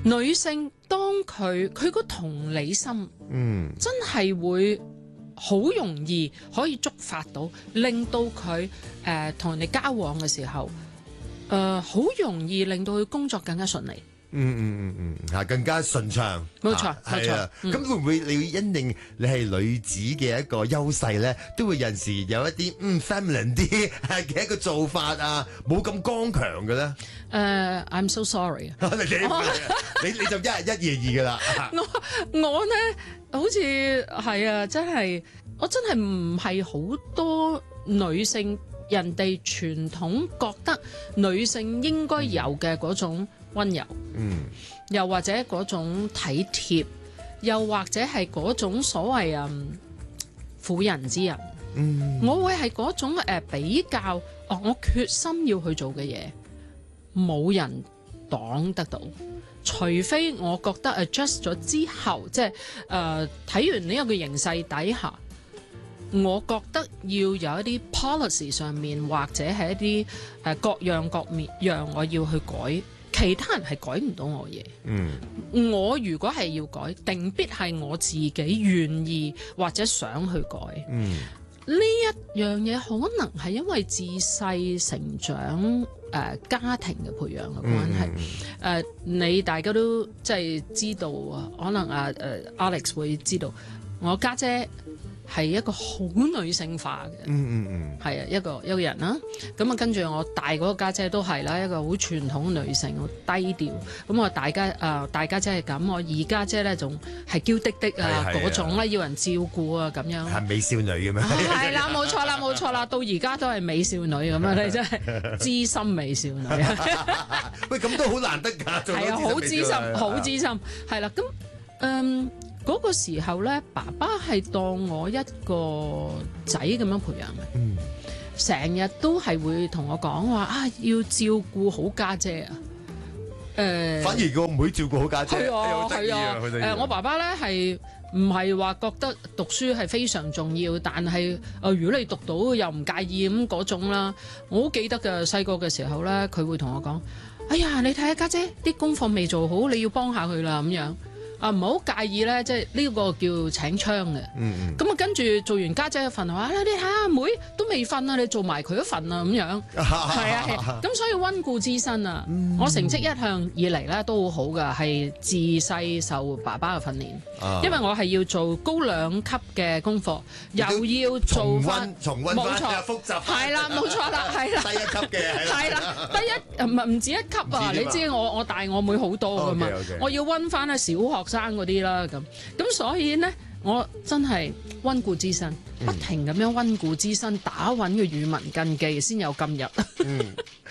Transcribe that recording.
女性當佢個同理心，真係會好容易可以觸發到，令到佢同人哋交往嘅時候，好容易令到佢工作更加順利。 更加順暢。 冇錯，冇錯。 咁會唔會你要因應你係女子嘅一個優勢咧，都會有陣時有一啲feminine 啲嘅一個做法啊，冇咁剛強嘅咧 ？I'm so sorry 。 你就一日一夜二㗎啦。 我咧好似係啊，我真係唔係好多女性，人哋傳統覺得女性應該有嘅嗰種溫柔，又或者嗰種體貼，又或者係嗰種所謂婦人之仁。我會係嗰種比較，我決心要去做嘅嘢，冇人擋得到。除非我覺得 adjust 咗之後，即係睇完呢一個形勢底下，我覺得要有一啲 policy 上面，或者係一啲各樣各面讓我要去改，其他人係改唔到我嘢。我如果係要改，定必係我自己願意或者想去改。呢一樣嘢可能係因為自細成長家庭嘅培養嘅關係。你大家都即係知道啊，可能Alex 會知道，我家姐係一個好女性化嘅，係啊，一個人啦。咁啊，跟住我大嗰個家姐都係啦，一個好傳統女性，好低調。咁我大家姐係咁，我二家姐咧仲係嬌滴滴啊嗰種啦，要人照顧啊咁樣。係美少女嘅咩？ 係啦，冇錯啦，冇錯啦，到而家都係美少女咁樣，你真係資深美少女。 喂，咁都好難得㗎， 係啊，好資深，好資深，係啦，咁嗰個時候咧，爸爸係當我一個仔咁樣培養嘅，成日都係會同我講話要照顧好家姐啊。 反而個妹照顧好家姐， 係啊，我爸爸咧係唔係話覺得讀書係非常重要，但係如果你讀到又唔介意咁嗰種啦。我好記得嘅，細個嘅時候咧，佢會同我講：哎呀，你睇下家姐啲功課未做好，你要幫下佢啦咁樣。唔好介意咧，即係呢個叫請槍嘅。咁啊，跟住做完家姐嘅份話，你睇下妹都未瞓啊，你做埋佢一份啊咁樣。係啊，咁所以溫故知新啊。我成績一向以嚟咧都好好㗎，係自細受爸爸嘅訓練。因為我係要做高2級嘅功課，又要做翻重溫翻複習。 係啦，冇錯啦，係啦。 低一級嘅係啦，唔止一級啊！你知我大我妹好多㗎嘛，我要溫翻咧小學生嗰啲啦，咁所以呢，我真係溫故知新，不停咁樣溫故知新，打穩個語文根基，先有今日。